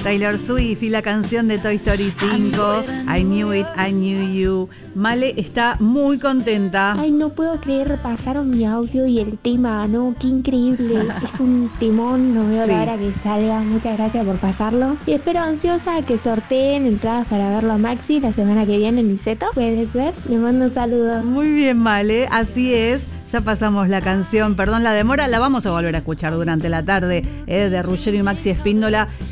Taylor Swift y la canción de Toy Story 5, I Knew It, I Knew You. Male está muy contenta. Ay, no puedo creer, pasaron mi audio y el tema, ¿no? Qué increíble. Es un timón, no veo Sí. la hora que salga. Muchas gracias por pasarlo. Y espero ansiosa que sorteen entradas para verlo a Maxi la semana que viene en Niceto. ¿Puede ser? Le mando un saludo. Muy bien, Male, así es. Ya pasamos la canción, perdón la demora, la vamos a volver a escuchar durante la tarde de Ruggero y Maxi Espíndola.